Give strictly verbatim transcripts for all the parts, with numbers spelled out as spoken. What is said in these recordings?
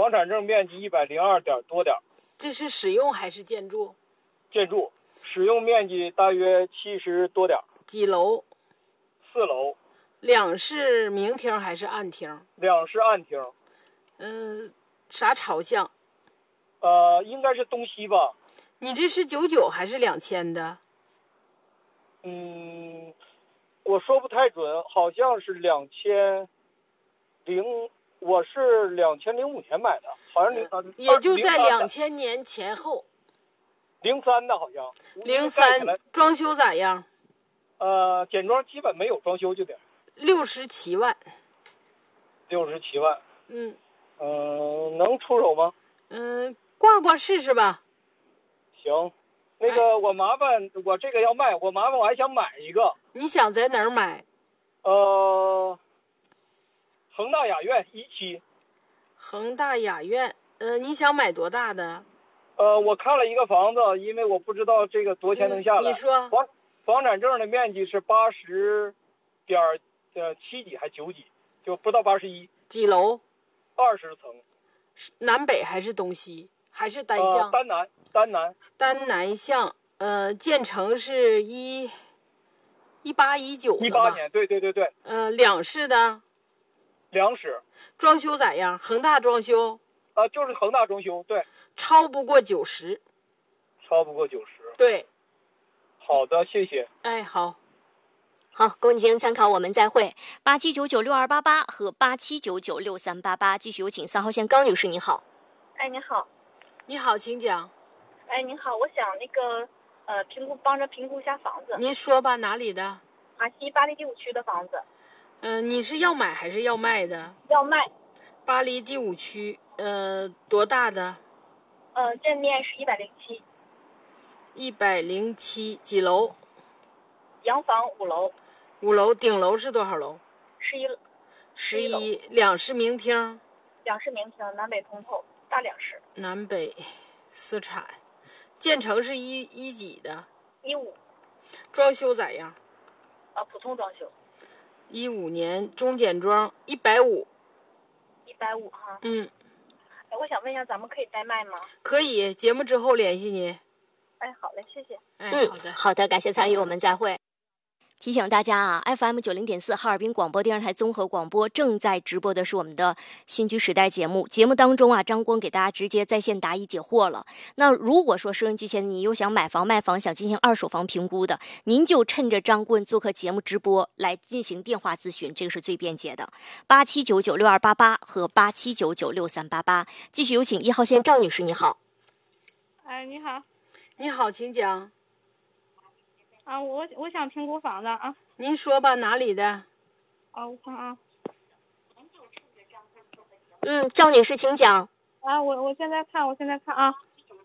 房产证面积一百零二点多点。 这是使用还是建筑？ 建筑，使用面积大约七十多点。 几楼？ 四楼。 两室明厅还是暗厅？ 两室暗厅。 嗯、呃，啥朝向？ 呃，应该是东西吧。 你这是九九还是两千的？ 嗯，我说不太准，好像是两千零，我是两千零五年买的，好像零、呃、 也就在两千年前后。 零三的好像。 零三，装修咋样？ 呃，简装基本没有装修就得。 六十七万。 六十七万。 嗯。 嗯、呃，能出手吗？ 嗯，挂挂试试吧。 行。那个，我麻烦我这个要卖，我麻烦我还想买一个。 你想在哪儿买？ 呃，恒大雅苑一期。 恒大雅苑，呃，你想买多大的？ 呃，我看了一个房子，因为我不知道这个多钱能下来。 嗯、你说。 房房产证的面积是八十点呃七几还九几，就不到八十一。 几楼？ 二十层。 南北还是东西？还是单向？ 呃、单南。单南。 单南向。呃，建成是一一八一九的吧？ 一八年，对对对对。 呃，两室的。 两室。 装修咋样？恒大装修？ 呃，就是恒大装修，对。 超不过九十。 超不过九十。 对。 好的，谢谢。 哎，好。 好，供您参考，我们再会。八七九九六二八八和八七九九六三八八，继续有请三号线高女士，你好。 哎，你好。 你好，请讲。 哎，您好，我想那个呃评估，帮着评估一下房子。 您说吧，哪里的？ 华西巴黎第五区的房子。 嗯、呃，你是要买还是要卖的？ 要卖。 巴黎第五区，呃，多大的？ 呃，正面是一百零七。 一百零七，几楼？ 洋房五楼。 五楼，顶楼是多少楼？ 十一。 十一，两室明厅。 两室明厅，南北通透，大两室。 南北私产，建成是一一几的？ 一五。 装修咋样？ 啊，普通装修。 一五年中简装，一百五。 一百五哈。 嗯。 哎，我想问一下，咱们可以代卖吗？ 可以，节目之后联系你。 哎，好嘞，谢谢。 哎， 嗯， 好的， 好的，感谢参与，我们再会。提醒大家啊 ，F M 九零点四哈尔滨广播电视台综合广播正在直播的是我们的新居时代节目。节目当中啊，张光给大家直接在线答疑解惑了。那如果说收音机前你又想买房卖房，想进行二手房评估的，您就趁着张棍做客节目直播来进行电话咨询，这个是最便捷的。八七九九六二八八和八七九九六三八八。继续有请一号线赵女士，你好。 哎，你好。 你好，请讲。 啊，我我想评估房子啊。 您说吧，哪里的？ 啊，我看啊。 嗯，赵女士，请讲。 啊，我我现在看，我现在看啊。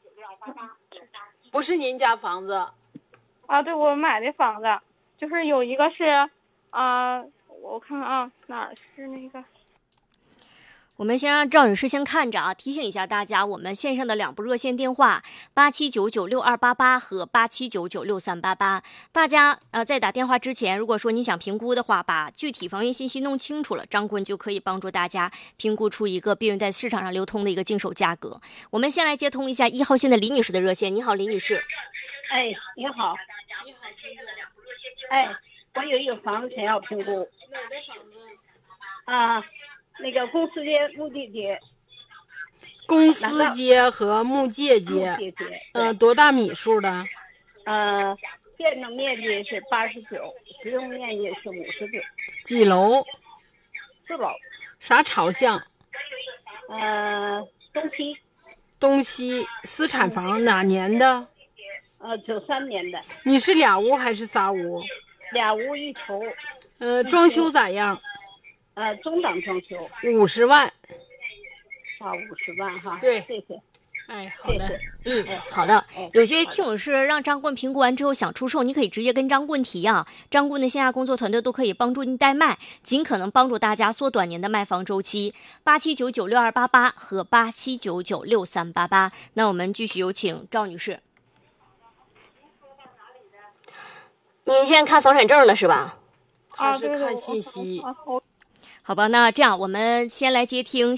不是您家房子。 啊，对，我买的房子，就是有一个是，啊，我看看啊，哪儿是那个。 我们先让赵女士先看着啊，提醒一下大家，我们线上的两部热线电话八七九九六二八八和八七九九六三八八，大家呃在打电话之前，如果说你想评估的话，把具体房源信息弄清楚了，张棍就可以帮助大家评估出一个便于在市场上流通的一个经手价格。我们先来接通一下一号线的李女士的热线。你好，李女士。 哎，你好。你好，哎，我有一个房子想要评估。 哪的房子？ 啊。那个公司街、木界街， 公司街和木界街， 木界街， 呃，多大米数的？ 呃，建筑面积是八十九，实用面积是五十九。 几楼？ 四楼。 啥朝向？ 呃，东西。 东西，私产房，哪年的？ 呃，九三年的。 你是俩屋还是仨屋？ 俩屋一厨。 呃，装修咋样？ 呃，中档装修， 五十万， 啊，五十万哈， 对， 谢谢， 哎，好的， 嗯，好的。有些听友是让张棍评估完之后想出售，你可以直接跟张棍提啊，张棍的线下工作团队都可以帮助您代卖，尽可能帮助大家缩短您的卖房周期。八七九九六二八八和八七九九六三八八。那我们继续有请赵女士。您现在看房产证了是吧？ 他是看信息。 啊，对对对， 好吧，那这样我们先来接听